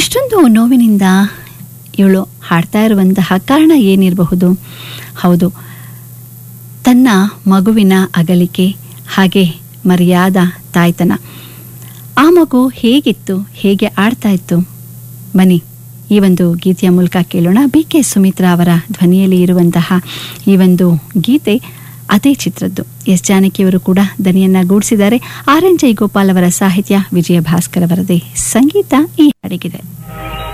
ಇಷ್ಟೊಂದು ನೋವಿನಿಂದ ಇವಳು ಹಾಡ್ತಾ ಇರುವಂತಹ ಕಾರಣ ಏನಿರಬಹುದು? ಹೌದು, ತನ್ನ ಮಗುವಿನ ಅಗಲಿಕೆ, ಹಾಗೆ ಮರೆಯಾದ ತಾಯ್ತನ. ಆ ಮಗು ಹೇಗಿತ್ತು, ಹೇಗೆ ಆಡ್ತಾ ಇತ್ತು? ಬನ್ನಿ ಈ ಒಂದು ಗೀತೆಯ ಮೂಲಕ ಕೇಳೋಣ. ಬಿ.ಕೆ. ಸುಮಿತ್ರಾ ಅವರ ಧ್ವನಿಯಲ್ಲಿ ಇರುವಂತಹ ಈ ಒಂದು ಗೀತೆ ಅದೇ ಚಿತ್ರದ್ದು. ಎಸ್ ಜಾನಕಿಯವರು ಕೂಡ ದನಿಯನ್ನ ಗೂಡಿಸಿದ್ದಾರೆ. ಆರ್ ಎನ್ ಜೈಗೋಪಾಲ್ ಅವರ ಸಾಹಿತ್ಯ, ವಿಜಯ ಭಾಸ್ಕರ್ ಅವರದೇ ಸಂಗೀತ ಈ ಹಾಡಿಗಿದೆ.